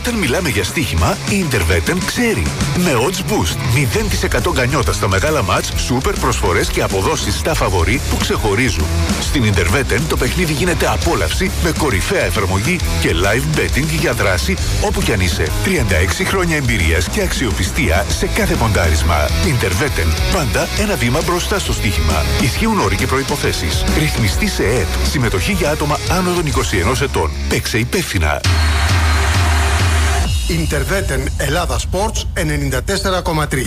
Όταν μιλάμε για στοίχημα, η Interveten ξέρει. Με odds boost, 0% γκανιότα στα μεγάλα μάτς, σούπερ προσφορές και αποδόσεις στα φαβορί που ξεχωρίζουν. Στην Interveten το παιχνίδι γίνεται απόλαυση με κορυφαία εφαρμογή και live betting για δράση όπου κι αν είσαι. 36 χρόνια εμπειρίας και αξιοπιστία σε κάθε ποντάρισμα. Interveten, πάντα ένα βήμα μπροστά στο στοίχημα. Ισχύουν όροι και προϋποθέσεις. Ρυθμιστή σε ΕΕΠ. Συμμετοχή για άτομα άνω των 21 ετών. Παίξε υπεύθυνα. Interveten Ελλάδα Sports 94,3.